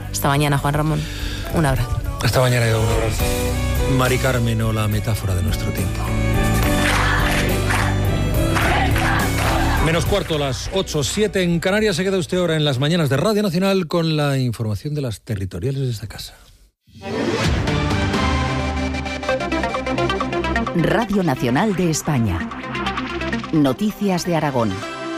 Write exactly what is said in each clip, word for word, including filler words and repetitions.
Hasta mañana, Juan Ramón. Un abrazo. Hasta mañana, un abrazo. Mari Carmen, o la metáfora de nuestro tiempo. Menos cuarto, las ocho, siete en Canarias. Se queda usted ahora en las mañanas de Radio Nacional con la información de las territoriales de esta casa. Radio Nacional de España. Noticias de Aragón.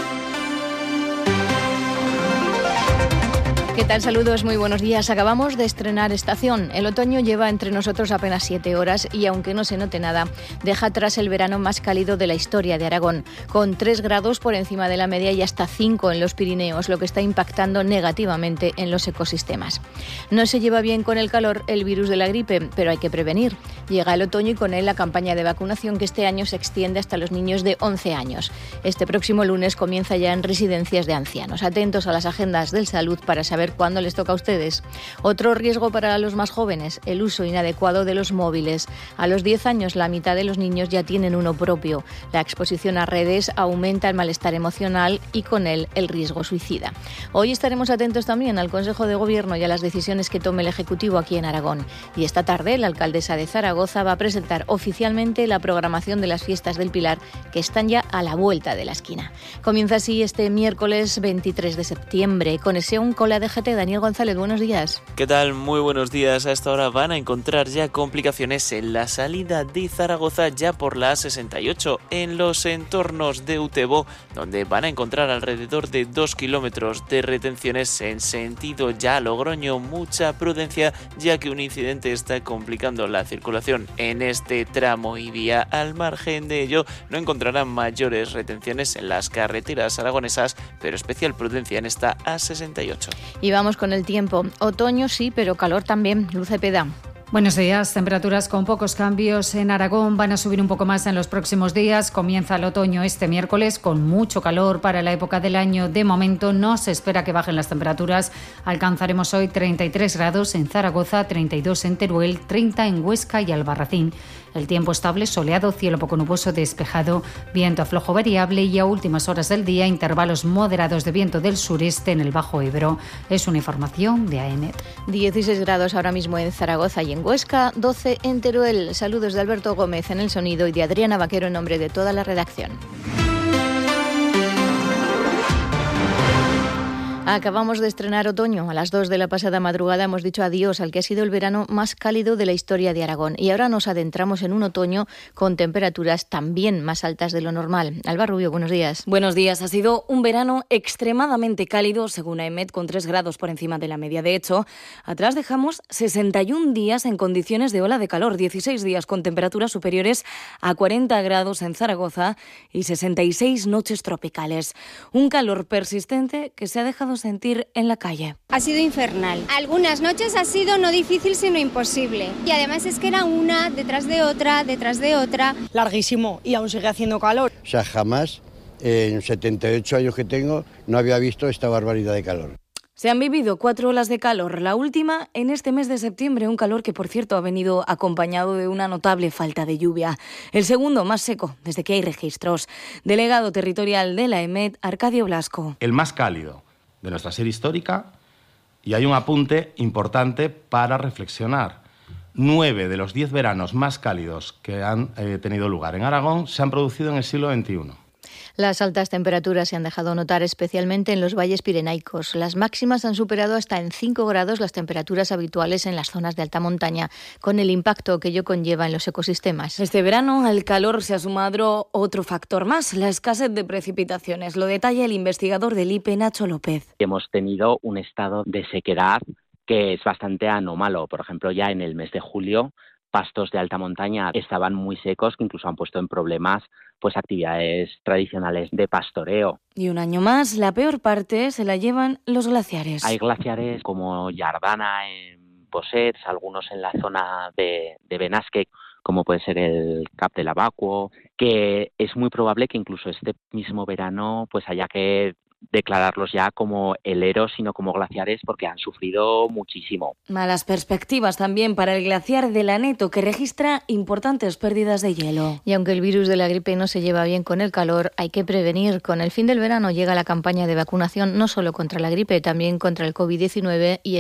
¿Qué tal? Saludos, muy buenos días. Acabamos de estrenar estación. El otoño lleva entre nosotros apenas siete horas y, aunque no se note nada, deja atrás el verano más cálido de la historia de Aragón, con tres grados por encima de la media y hasta cinco en los Pirineos, lo que está impactando negativamente en los ecosistemas. No se lleva bien con el calor el virus de la gripe, pero hay que prevenir. Llega el otoño y con él la campaña de vacunación, que este año se extiende hasta los niños de once años. Este próximo lunes comienza ya en residencias de ancianos. Atentos a las agendas del salud para saber cuándo les toca a ustedes. Otro riesgo para los más jóvenes, el uso inadecuado de los móviles. A los diez años, la mitad de los niños ya tienen uno propio. La exposición a redes aumenta el malestar emocional y con él el riesgo suicida. Hoy estaremos atentos también al Consejo de Gobierno y a las decisiones que tome el Ejecutivo aquí en Aragón. Y esta tarde, la alcaldesa de Zaragoza va a presentar oficialmente la programación de las fiestas del Pilar, que están ya a la vuelta de la esquina. Comienza así este miércoles veintitrés de septiembre. Conexión con la D G T. Daniel González, buenos días. ¿Qué tal? Muy buenos días. A esta hora van a encontrar ya complicaciones en la salida de Zaragoza ya por la A sesenta y ocho, en los entornos de Utebo, donde van a encontrar alrededor de dos kilómetros de retenciones en sentido ya Logroño. Mucha prudencia, ya que un incidente está complicando la circulación en este tramo y vía. Al margen de ello, no encontrarán mayores retenciones en las carreteras aragonesas, pero especial prudencia en esta A sesenta y ocho. Y vamos con el tiempo. Otoño sí, pero calor también. Luz Cepeda. Buenos días. Temperaturas con pocos cambios en Aragón. Van a subir un poco más en los próximos días. Comienza el otoño este miércoles con mucho calor para la época del año. De momento no se espera que bajen las temperaturas. Alcanzaremos hoy treinta y tres grados en Zaragoza, treinta y dos en Teruel, treinta en Huesca y Albarracín. El tiempo estable, soleado, cielo poco nuboso, despejado, viento a flojo variable y a últimas horas del día intervalos moderados de viento del sureste en el Bajo Ebro. Es una información de AEMET. dieciséis grados ahora mismo en Zaragoza y en Huesca, doce en Teruel. Saludos de Alberto Gómez en el sonido y de Adriana Vaquero en nombre de toda la redacción. Acabamos de estrenar otoño. A las dos de la pasada madrugada hemos dicho adiós al que ha sido el verano más cálido de la historia de Aragón. Y ahora nos adentramos en un otoño con temperaturas también más altas de lo normal. Alba Rubio, buenos días. Buenos días. Ha sido un verano extremadamente cálido, según AEMET, con tres grados por encima de la media. De hecho, atrás dejamos sesenta y un días en condiciones de ola de calor, dieciséis días con temperaturas superiores a cuarenta grados en Zaragoza y sesenta y seis noches tropicales. Un calor persistente que se ha dejado sentir en la calle. Ha sido infernal. Algunas noches ha sido no difícil sino imposible. Y además es que era una detrás de otra, detrás de otra. Larguísimo y aún sigue haciendo calor. O sea, jamás en setenta y ocho años que tengo no había visto esta barbaridad de calor. Se han vivido cuatro olas de calor, la última en este mes de septiembre, un calor que por cierto ha venido acompañado de una notable falta de lluvia. El segundo más seco desde que hay registros. Delegado territorial de la AEMET, Arcadio Blasco. El más cálido de nuestra serie histórica, y hay un apunte importante para reflexionar. Nueve de los diez veranos más cálidos que han eh, tenido lugar en Aragón se han producido en el siglo veintiuno. Las altas temperaturas se han dejado notar especialmente en los valles pirenaicos. Las máximas han superado hasta en cinco grados las temperaturas habituales en las zonas de alta montaña, con el impacto que ello conlleva en los ecosistemas. Este verano al calor se ha sumado otro factor más, la escasez de precipitaciones. Lo detalla el investigador del I P E, Nacho López. Hemos tenido un estado de sequedad que es bastante anómalo. Por ejemplo, ya en el mes de julio, pastos de alta montaña estaban muy secos, que incluso han puesto en problemas pues actividades tradicionales de pastoreo. Y un año más, la peor parte se la llevan los glaciares. Hay glaciares como Yardana en Possets, algunos en la zona de, de Benasque, como puede ser el Cap de Lavacuo, que es muy probable que incluso este mismo verano pues haya que declararlos ya como heleros y no como glaciares, porque han sufrido muchísimo. Malas perspectivas también para el glaciar de Laneto, que registra importantes pérdidas de hielo. Y aunque el virus de la gripe no se lleva bien con el calor, hay que prevenir. Con el fin del verano llega la campaña de vacunación no solo contra la gripe, también contra el covid diecinueve y